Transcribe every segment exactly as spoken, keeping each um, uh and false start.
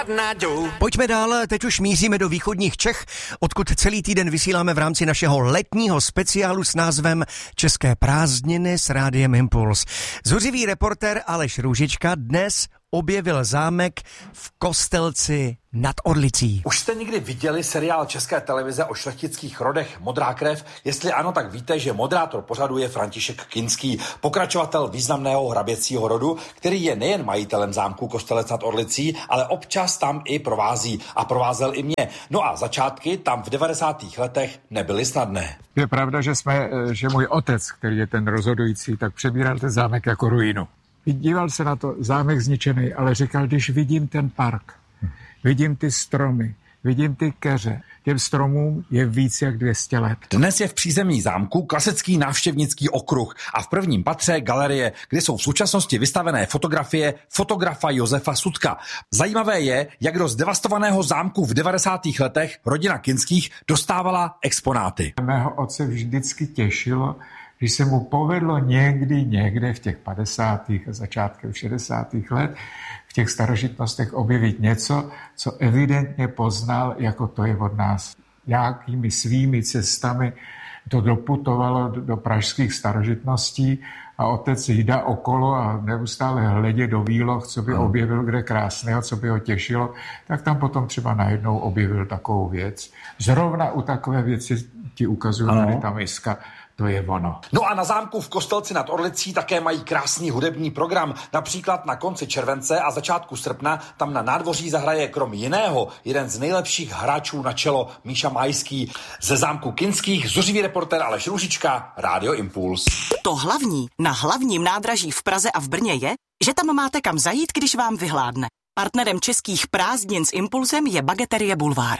Pojďme dál, teď už míříme do východních Čech, odkud celý týden vysíláme v rámci našeho letního speciálu s názvem České prázdniny s Rádiem Impuls. Zuřivý reportér Aleš Růžička dnes objevil zámek v Kostelci nad Orlicí. Už jste někdy viděli seriál České televize o šlechtických rodech Modrá krev? Jestli ano, tak víte, že moderátor pořadu je František Kinský, pokračovatel významného hraběcího rodu, který je nejen majitelem zámku Kostelec nad Orlicí, ale občas tam i provází a provázel i mě. No a začátky tam v devadesátých letech nebyly snadné. Je pravda, že jsme, že můj otec, který je ten rozhodující, tak přebíral ten zámek jako ruinu. Díval se na to, zámek zničený, ale říkal, když vidím ten park, vidím ty stromy, vidím ty keře, těm stromům je víc jak dvě stě let. Dnes je v přízemí zámku klasický návštěvnický okruh a v prvním patře galerie, kde jsou v současnosti vystavené fotografie fotografa Josefa Sudka. Zajímavé je, jak do zdevastovaného zámku v devadesátých letech rodina Kinských dostávala exponáty. Mého otce vždycky těšilo, když se mu povedlo někdy, někde v těch padesátých a začátkem šedesátých let v těch starožitnostech objevit něco, co evidentně poznal, jako to je od nás. Nějakými svými cestami to doputovalo do pražských starožitností a otec jde okolo a neustále hledě do výloh, co by objevil kde krásného, co by ho těšilo, tak tam potom třeba najednou objevil takovou věc. Zrovna u takové věci ti ukazuju tady ta miska. To je ono. No a na zámku v Kostelci nad Orlicí také mají krásný hudební program. Například na konci července a začátku srpna tam na nádvoří zahraje krom jiného jeden z nejlepších hráčů na čelo, Míša Majský. Ze zámku Kinských zuřivý reportér Aleš Růžička, Rádio Impuls. To hlavní na hlavním nádraží v Praze a v Brně je, že tam máte kam zajít, když vám vyhládne. Partnerem českých prázdnin s Impulsem je Bageterie Bulvár.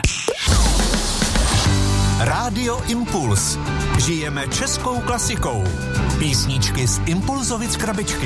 Rádio Impuls. Žijeme českou klasikou. Písničky z Impulzovic krabičky.